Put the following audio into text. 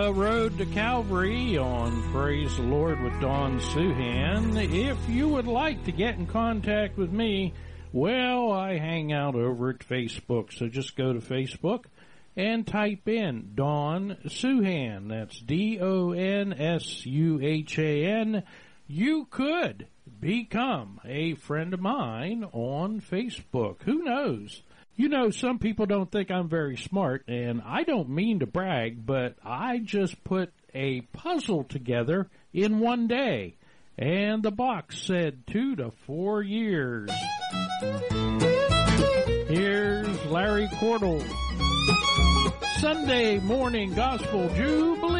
Road to Calvary on Praise the Lord with Don Suhan. If you would like to get in contact with me, well, I hang out over at Facebook, so just go to Facebook and type in Don Suhan. That's DONSUHAN. You could become a friend of mine on Facebook. Who knows? You know, some people don't think I'm very smart, and I don't mean to brag, but I just put a puzzle together in one day, and the box said 2 to 4 years. Here's Larry Cordell. Sunday Morning Gospel Jubilee.